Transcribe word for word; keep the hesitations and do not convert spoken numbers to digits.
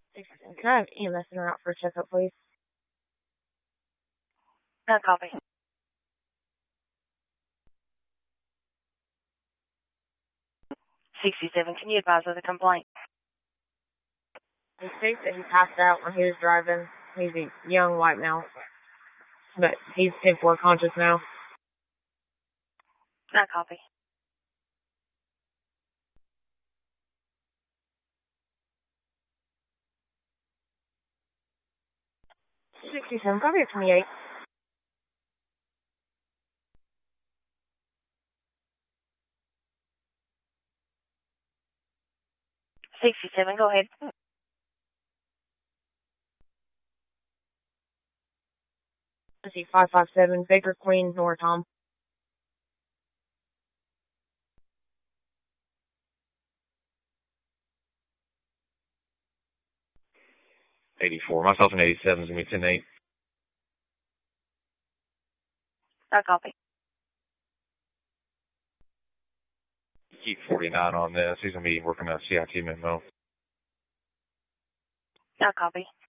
sixty-seven. Can I have E M S in or out for a checkup, please? No copy. sixty-seven, can you advise of the complaint? He states that he passed out when he was driving. He's a young white male, but he's ten four conscious now. No copy. sixty-seven, copy of twenty-eight. sixty-seven, go ahead. Let's see, five five seven, Baker Queen, Nortom. eighty-four. Myself and eighty-seven is going to be ten eight. No copy. Keep forty-nine on this. He's going to be working a C I T memo. No copy.